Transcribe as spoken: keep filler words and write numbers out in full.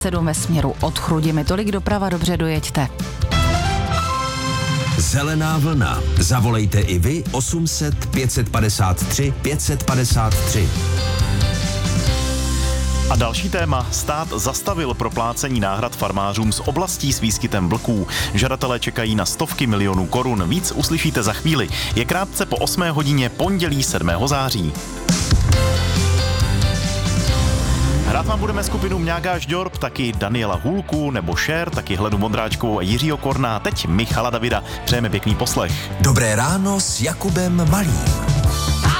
sedm ve směru od Chrudimi. Tolik doprava, dobře dojeďte. Zelená vlna. Zavolejte i vy osm set pět padesát tři pět padesát tři. A další téma. Stát zastavil proplácení náhrad farmářům z oblastí s výskytem vlků. Žadatelé čekají na stovky milionů korun. Víc uslyšíte za chvíli. Je krátce po osmé hodině pondělí sedmého září. Hrát vám budeme skupinu Mňága Žďorb, taky Daniela Hůlku nebo Cher, taky Hlenu Mondráčkovou a Jiřího Korna, teď Michala Davida. Přejeme pěkný poslech. Dobré ráno s Jakubem Malým.